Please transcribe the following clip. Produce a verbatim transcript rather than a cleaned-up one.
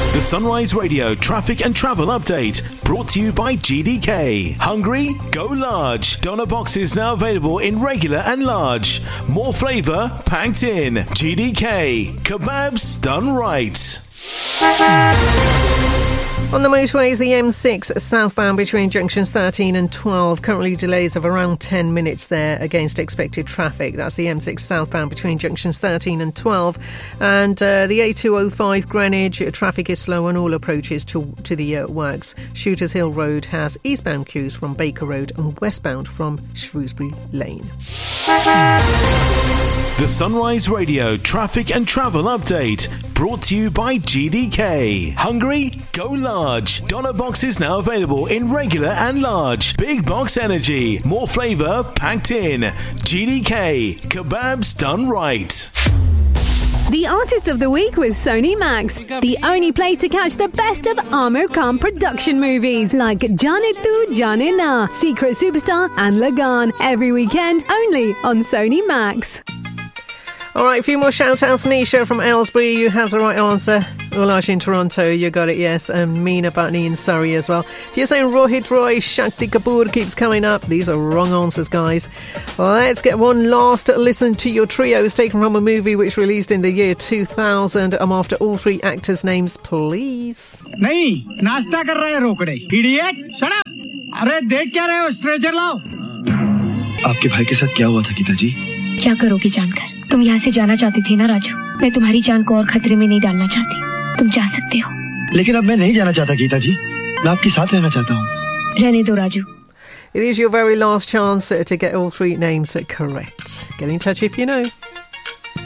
The Sunrise Radio traffic and travel update brought to you by G D K. Hungry? Go large. Doner boxes now available in regular and large. More flavour packed in. G D K. Kebabs done right. On the motorways, the M six southbound between junctions thirteen and twelve. Currently delays of around ten minutes there against expected traffic. That's the M six southbound between junctions thirteen and twelve. And uh, the A two oh five Greenwich, traffic is slow on all approaches to, to the uh, works. Shooters Hill Road has eastbound queues from Baker Road and westbound from Shrewsbury Lane. The Sunrise Radio traffic and travel update brought to you by G D K. Hungry? Go large. Doner boxes now available in regular and large. Big box energy. More flavour packed in. G D K. Kebabs done right. The Artist of the Week with Sony Max. The only place to catch the best of Amir Khan production movies like Jaane Tu Jaane Na, Secret Superstar and Lagan. Every weekend only on Sony Max. All right, a few more shout-outs. Nisha from Aylesbury, you have the right answer. Ulash in Toronto, you got it, yes. And Meena Batney in Surrey as well. If you're saying Rohit Roy, Shakti Kapoor keeps coming up, these are wrong answers, guys. Let's get one last listen to your trio. It's taken from a movie which released in the year two thousand. I'm after all three actors' names, please. Nahi, नाश्ता कर रहे हैं रोकड़े. Idiot, shut up. अरे देख क्या रहे हो, stretcher लाओ. आपके भाई के साथ क्या हुआ था गीता जी? क्या करोगी जानकर? तुम यहाँ से जाना चाहती थी ना राजू? मैं तुम्हारी जान को और खतरे में नहीं डालना चाहती. तुम जा सकते हो. लेकिन अब मैं नहीं जाना चाहता गीता जी. मैं आपके साथ रहना चाहता हूँ. रहने दो Raju. It is your very last chance to get all three names correct. Get in touch if you know.